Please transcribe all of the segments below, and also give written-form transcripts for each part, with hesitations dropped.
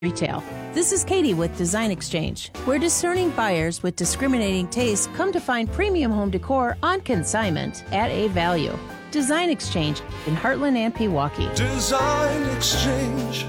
retail. This is Katie with Design Exchange, where discerning buyers with discriminating tastes come to find premium home decor on consignment at a value. Design Exchange in Heartland and Pewaukee. Design Exchange.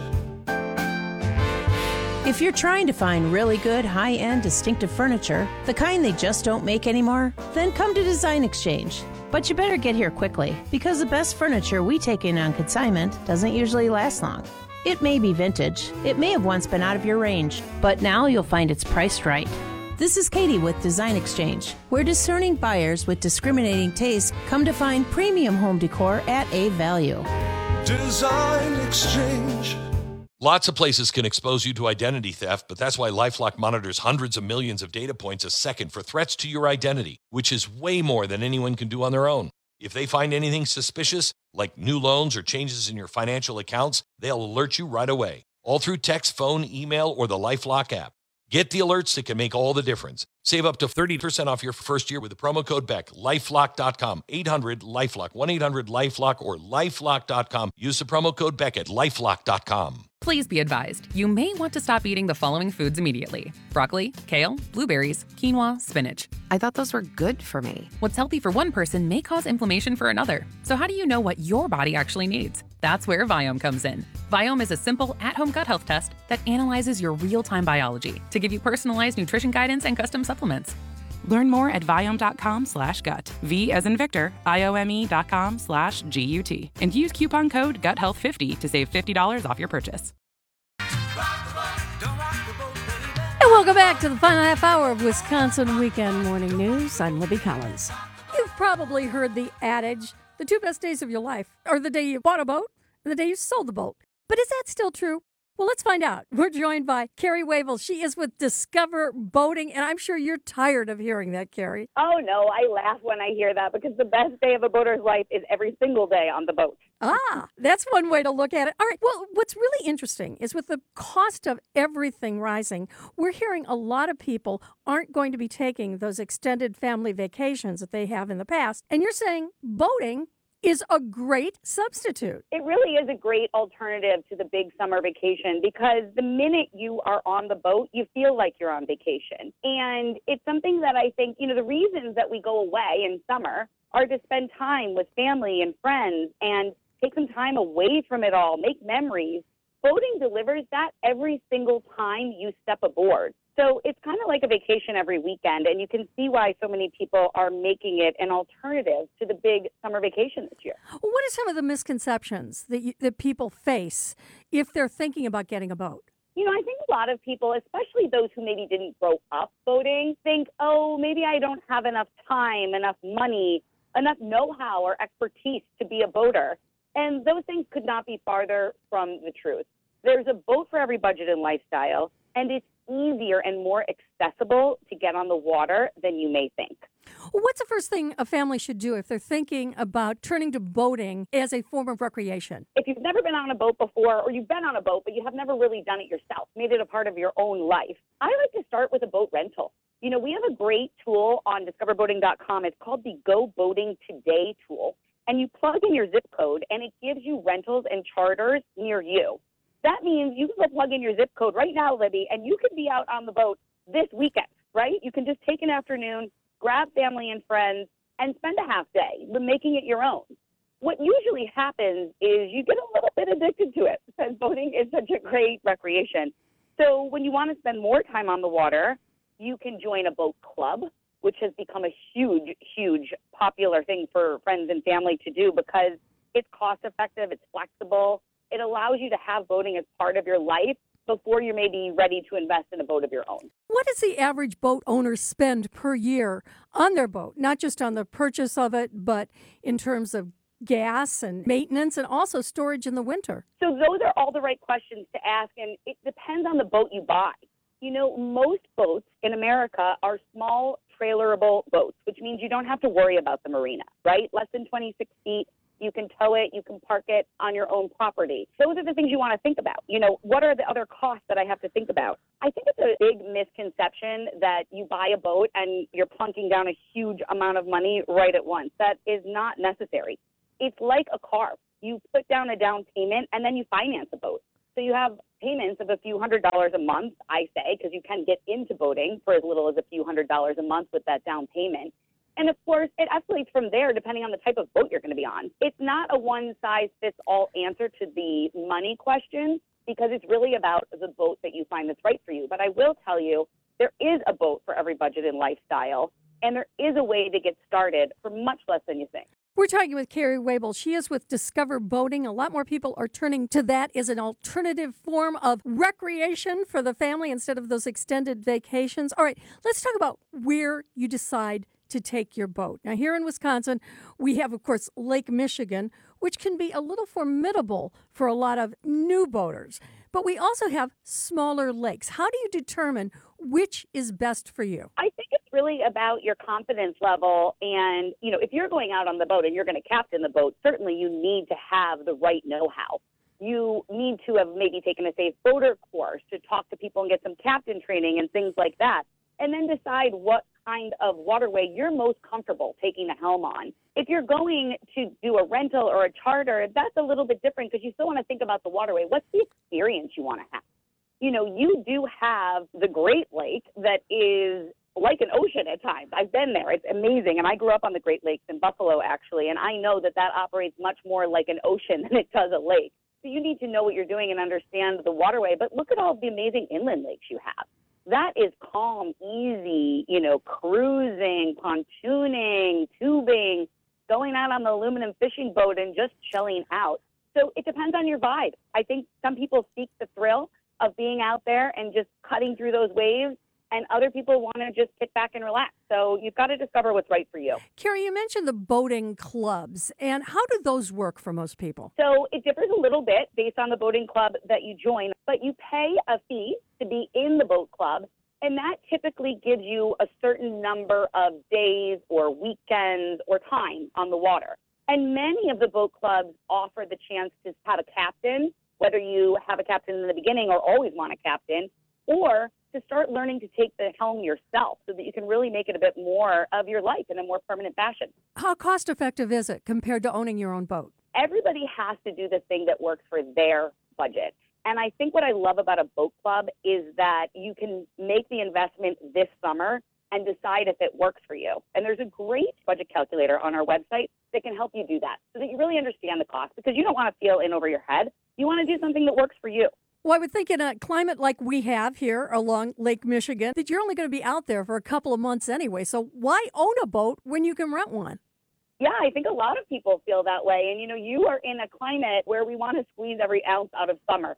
If you're trying to find really good, high-end, distinctive furniture, the kind they just don't make anymore, then come to Design Exchange. But you better get here quickly, because the best furniture we take in on consignment doesn't usually last long. It may be vintage, it may have once been out of your range, but now you'll find it's priced right. This is Katie with Design Exchange, where discerning buyers with discriminating tastes come to find premium home decor at a value. Design Exchange. Lots of places can expose you to identity theft, but that's why LifeLock monitors hundreds of millions of data points a second for threats to your identity, which is way more than anyone can do on their own. If they find anything suspicious, like new loans or changes in your financial accounts, they'll alert you right away, all through text, phone, email, or the LifeLock app. Get the alerts that can make all the difference. Save up to 30% off your first year with the promo code BECK. LifeLock.com, 800-LifeLock, 1-800-LifeLock, or LifeLock.com. Use the promo code BECK at LifeLock.com. Please be advised, you may want to stop eating the following foods immediately. Broccoli, kale, blueberries, quinoa, spinach. I thought those were good for me. What's healthy for one person may cause inflammation for another. So how do you know what your body actually needs? That's where Viome comes in. Viome is a simple, at-home gut health test that analyzes your real-time biology to give you personalized nutrition guidance and custom supplements. Learn more at Viome.com/gut. V as in Victor, IOME.com/GUT. And use coupon code GUTHEALTH50 to save $50 off your purchase. And welcome back to the final half hour of Wisconsin Weekend Morning News. I'm Libby Collins. You've probably heard the adage, the two best days of your life are the day you bought a boat and the day you sold the boat. But is that still true? Well, let's find out. We're joined by Carrie Wavell. She is with Discover Boating, and I'm sure you're tired of hearing that, Carrie. Oh, no, I laugh when I hear that because the best day of a boater's life is every single day on the boat. Ah, that's one way to look at it. All right, well, what's really interesting is with the cost of everything rising, we're hearing a lot of people aren't going to be taking those extended family vacations that they have in the past, and you're saying boating is a great substitute. It really is a great alternative to the big summer vacation because the minute you are on the boat, you feel like you're on vacation. And it's something that I think, the reasons that we go away in summer are to spend time with family and friends and take some time away from it all, make memories. Boating delivers that every single time you step aboard. So it's kind of like a vacation every weekend, and you can see why so many people are making it an alternative to the big summer vacation this year. What are some of the misconceptions that people face if they're thinking about getting a boat? I think a lot of people, especially those who maybe didn't grow up boating, think, oh, maybe I don't have enough time, enough money, enough know-how or expertise to be a boater. And those things could not be farther from the truth. There's a boat for every budget and lifestyle, and it's easier and more accessible to get on the water than you may think. What's the first thing a family should do if they're thinking about turning to boating as a form of recreation? If you've never been on a boat before, or you've been on a boat, but you have never really done it yourself, made it a part of your own life, I like to start with a boat rental. We have a great tool on discoverboating.com. It's called the Go Boating Today tool. And you plug in your zip code, and it gives you rentals and charters near you. That means you can go plug in your zip code right now, Libby, and you could be out on the boat this weekend, right? You can just take an afternoon, grab family and friends, and spend a half day making it your own. What usually happens is you get a little bit addicted to it because boating is such a great recreation. So when you want to spend more time on the water, you can join a boat club, which has become a huge, huge popular thing for friends and family to do because it's cost effective, it's flexible. It allows you to have boating as part of your life before you're maybe ready to invest in a boat of your own. What does the average boat owner spend per year on their boat? Not just on the purchase of it, but in terms of gas and maintenance and also storage in the winter? So those are all the right questions to ask, and it depends on the boat you buy. Most boats in America are small trailerable boats, which means you don't have to worry about the marina, right? Less than 26 feet. You can tow it, you can park it on your own property. Those are the things you want to think about. What are the other costs that I have to think about? I think it's a big misconception that you buy a boat and you're plunking down a huge amount of money right at once. That is not necessary. It's like a car. You put down a down payment and then you finance a boat. So you have payments of a few $100s a month, I say, because you can get into boating for as little as a few $100s a month with that down payment. And of course, it escalates from there depending on the type of boat you're going to be on. It's not a one-size-fits-all answer to the money question because it's really about the boat that you find that's right for you. But I will tell you, there is a boat for every budget and lifestyle, and there is a way to get started for much less than you think. We're talking with Carrie Wabel. She is with Discover Boating. A lot more people are turning to that as an alternative form of recreation for the family instead of those extended vacations. All right, let's talk about where you decide to take your boat. Now, here in Wisconsin, we have, of course, Lake Michigan, which can be a little formidable for a lot of new boaters. But we also have smaller lakes. How do you determine which is best for you? I think it's really about your confidence level. And, you know, if you're going out on the boat and you're going to captain the boat, certainly you need to have the right know-how. You need to have maybe taken a safe boater course to talk to people and get some captain training and things like that. And then decide what kind of waterway you're most comfortable taking the helm on. If you're going to do a rental or a charter, that's a little bit different because you still want to think about the waterway. What's the experience you want to have? You know, you do have the Great Lake that is like an ocean at times. I've been there. It's amazing. And I grew up on the Great Lakes in Buffalo, actually, and I know that that operates much more like an ocean than it does a lake. So you need to know what you're doing and understand the waterway. But look at all the amazing inland lakes you have. That is calm, easy, you know, cruising, pontooning, tubing, going out on the aluminum fishing boat and just chilling out. So it depends on your vibe. I think some people seek the thrill of being out there and just cutting through those waves, and other people want to just sit back and relax. So you've got to discover what's right for you. Carrie, you mentioned the boating clubs, and how do those work for most people? So it differs a little bit based on the boating club that you join, but you pay a fee to be in the boat club, and that typically gives you a certain number of days or weekends or time on the water. And many of the boat clubs offer the chance to have a captain, whether you have a captain in the beginning or always want a captain, or to start learning to take the helm yourself so that you can really make it a bit more of your life in a more permanent fashion. How cost effective is it compared to owning your own boat? Everybody has to do the thing that works for their budget. And I think what I love about a boat club is that you can make the investment this summer and decide if it works for you. And there's a great budget calculator on our website that can help you do that so that you really understand the cost, because you don't want to feel in over your head. You want to do something that works for you. Well, I would think in a climate like we have here along Lake Michigan that you're only going to be out there for a couple of months anyway. So why own a boat when you can rent one? Yeah, I think a lot of people feel that way. And, you know, you are in a climate where we want to squeeze every ounce out of summer.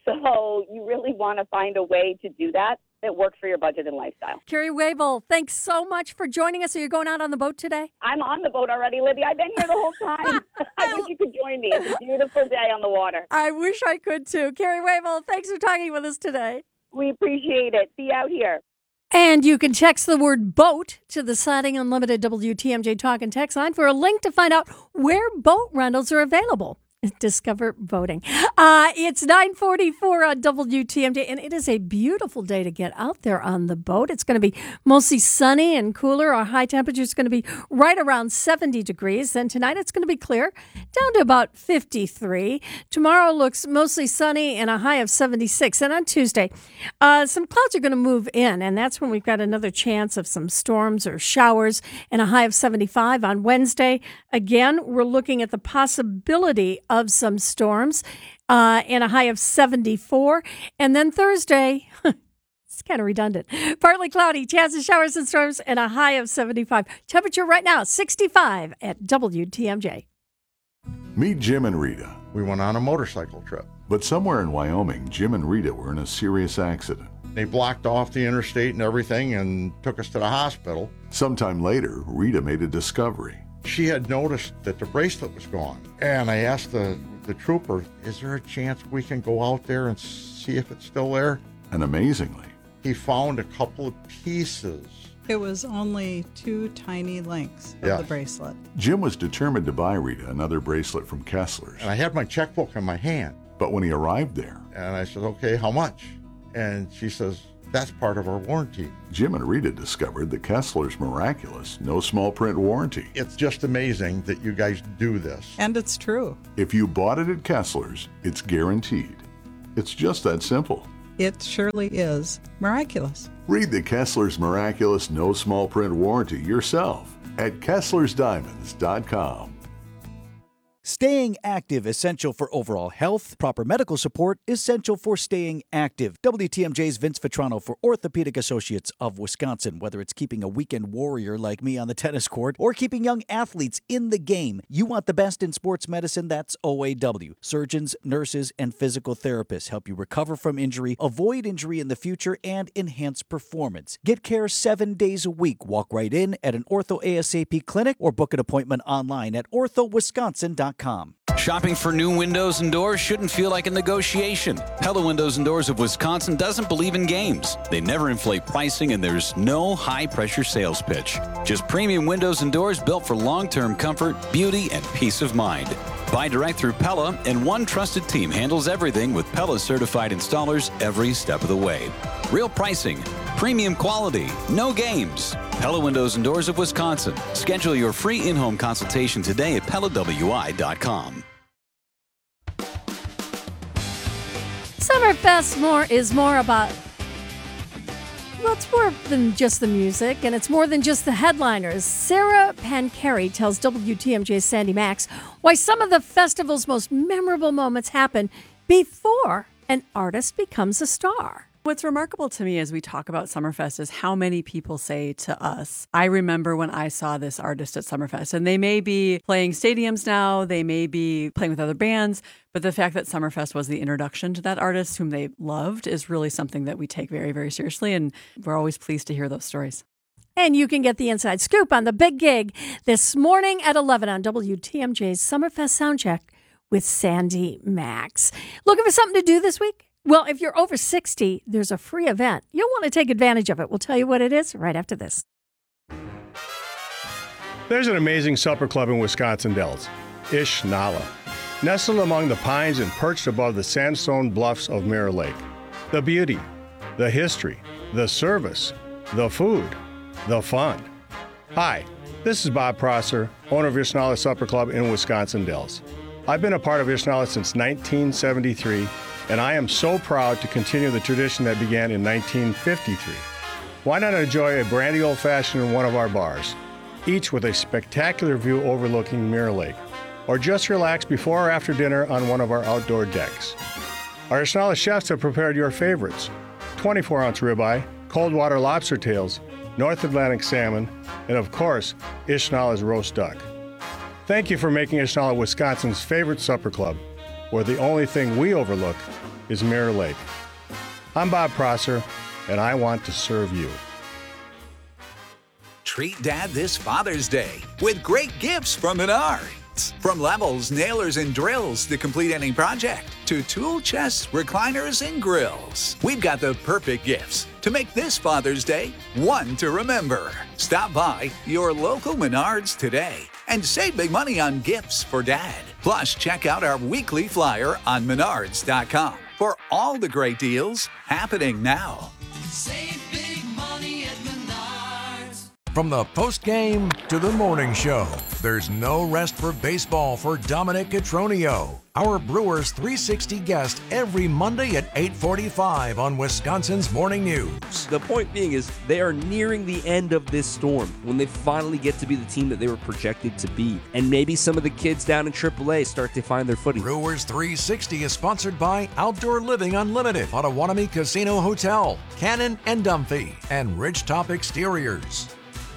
So you really want to find a way to do that works for your budget and lifestyle. Carrie Wabel, thanks so much for joining us. Are you going out on the boat today? I'm on the boat already, Libby. I've been here the whole time. I wish you could join me. It's a beautiful day on the water. I wish I could too. Carrie Wabel, thanks for talking with us today. We appreciate it. See you out here. And you can text the word boat to the Siding Unlimited WTMJ Talk and Text line for a link to find out where boat rentals are available. Discover Boating. It's 9:44 on WTMJ, and it is a beautiful day to get out there on the boat. It's going to be mostly sunny and cooler. Our high temperature is going to be right around 70 degrees. Then tonight it's going to be clear, down to about 53. Tomorrow looks mostly sunny and a high of 76. And on Tuesday, some clouds are going to move in, and that's when we've got another chance of some storms or showers and a high of 75. On Wednesday, again, we're looking at the possibility of some storms and a high of 74. And then Thursday, it's kind of redundant, partly cloudy, chance of showers and storms, and a high of 75. Temperature right now, 65 at WTMJ. Meet Jim and Rita. We went on a motorcycle trip. But somewhere in Wyoming, Jim and Rita were in a serious accident. They blocked off the interstate and everything and took us to the hospital. Sometime later, Rita made a discovery. She had noticed that the bracelet was gone. And I asked the trooper, is there a chance we can go out there and see if it's still there? And amazingly, he found a couple of pieces. It was only 2 tiny links of the bracelet. Jim was determined to buy Rita another bracelet from Kessler's. And I had my checkbook in my hand. But when he arrived there, and I said, okay, how much? And she says, that's part of our warranty. Jim and Rita discovered the Kessler's miraculous no small print warranty. It's just amazing that you guys do this. And it's true. If you bought it at Kessler's, it's guaranteed. It's just that simple. It surely is miraculous. Read the Kessler's Miraculous No Small Print Warranty yourself at Kessler'sDiamonds.com. Staying active, essential for overall health. Proper medical support, essential for staying active. WTMJ's Vince Vitrano for Orthopedic Associates of Wisconsin. Whether it's keeping a weekend warrior like me on the tennis court or keeping young athletes in the game, you want the best in sports medicine, that's OAW. Surgeons, nurses, and physical therapists help you recover from injury, avoid injury in the future, and enhance performance. Get care 7 days a week. Walk right in at an Ortho ASAP clinic or book an appointment online at orthowisconsin.com. Shopping for new windows and doors shouldn't feel like a negotiation. Pella Windows and Doors of Wisconsin doesn't believe in games. They never inflate pricing, and there's no high-pressure sales pitch. Just premium windows and doors built for long-term comfort, beauty, and peace of mind. Buy direct through Pella, and one trusted team handles everything with Pella certified installers every step of the way. Real pricing, premium quality, no games. Pella Windows and Doors of Wisconsin. Schedule your free in-home consultation today at PellaWI.com. Summerfest is more about, well, it's more than just the music, and it's more than just the headliners. Sarah Pancari tells WTMJ's Sandy Max why some of the festival's most memorable moments happen before an artist becomes a star. What's remarkable to me as we talk about Summerfest is how many people say to us, I remember when I saw this artist at Summerfest. And they may be playing stadiums now, they may be playing with other bands, but the fact that Summerfest was the introduction to that artist whom they loved is really something that we take very, very seriously. And we're always pleased to hear those stories. And you can get the inside scoop on the big gig this morning at 11 on WTMJ's Summerfest Soundcheck with Sandy Max. Looking for something to do this week? Well, if you're over 60, there's a free event. You'll want to take advantage of it. We'll tell you what it is right after this. There's an amazing supper club in Wisconsin Dells, Ish Nala, nestled among the pines and perched above the sandstone bluffs of Mirror Lake. The beauty, the history, the service, the food, the fun. Hi, this is Bob Prosser, owner of Ish Nala Supper Club in Wisconsin Dells. I've been a part of Ish Nala since 1973, and I am so proud to continue the tradition that began in 1953. Why not enjoy a brandy old-fashioned in one of our bars, each with a spectacular view overlooking Mirror Lake, or just relax before or after dinner on one of our outdoor decks. Our Ish Nala chefs have prepared your favorites: 24-ounce ribeye, cold water lobster tails, North Atlantic salmon, and of course, Ish Nala's roast duck. Thank you for making Ish Nala Wisconsin's favorite supper club, where the only thing we overlook is Mirror Lake. I'm Bob Prosser, and I want to serve you. Treat Dad this Father's Day with great gifts from Menards. From levels, nailers, and drills to complete any project, to tool chests, recliners, and grills. We've got the perfect gifts to make this Father's Day one to remember. Stop by your local Menards today and save big money on gifts for Dad. Plus, check out our weekly flyer on Menards.com for all the great deals happening now. Save big money at Menards. From the post-game to the morning show, there's no rest for baseball for Dominic Cotroneo, our Brewers 360 guest every Monday at 8:45 on Wisconsin's Morning News. The point being is they are nearing the end of this storm when they finally get to be the team that they were projected to be. And maybe some of the kids down in AAA start to find their footing. Brewers 360 is sponsored by Outdoor Living Unlimited, Potawatomi Casino Hotel, Cannon and Dunphy, and Ridgetop Exteriors.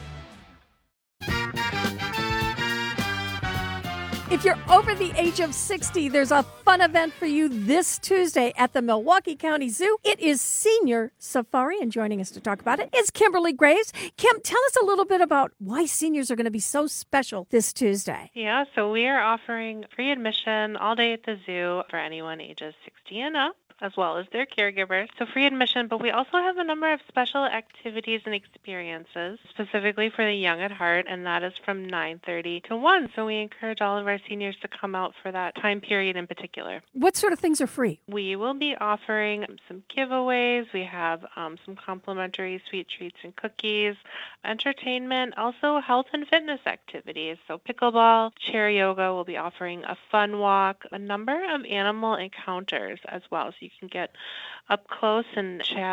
If you're over the age of 60, there's a fun event for you this Tuesday at the Milwaukee County Zoo. It is Senior Safari, and joining us to talk about it is Kimberly Graves. Kim, tell us a little bit about why seniors are going to be so special this Tuesday. Yeah, so we are offering free admission all day at the zoo for anyone ages 60 and up, as well as their caregivers. So free admission, but we also have a number of special activities and experiences specifically for the young at heart, and that is from 9:30 to 1. So we encourage all of our seniors to come out for that time period in particular. What sort of things are free? We will be offering some giveaways. We have some complimentary sweet treats and cookies, entertainment, also health and fitness activities. So pickleball, chair yoga, we'll be offering a fun walk, a number of animal encounters as well. So you can get up close and chat